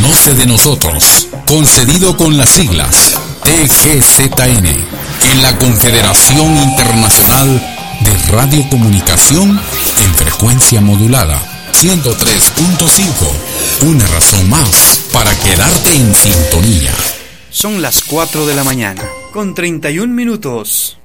Conoce de nosotros, concedido con las siglas TGZN, en la Confederación Internacional de Radiocomunicación en frecuencia modulada 103.5. Una razón más para quedarte en sintonía. Son las 4 de la mañana, con 31 minutos.